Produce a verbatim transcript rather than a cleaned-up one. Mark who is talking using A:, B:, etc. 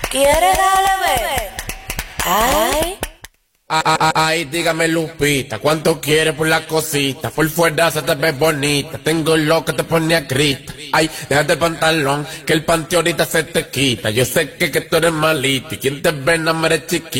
A: ¿Quieres darle ver? Ay.
B: Ay, ay, ay, dígame Lupita, ¿cuánto quieres por la cosita? Por fuera se te ve bonita, tengo lo que te pone a grita. Ay, déjate el pantalón, que el panty ahorita se te quita. Yo sé que, que tú eres malita y quien te ve no me eres chiquita.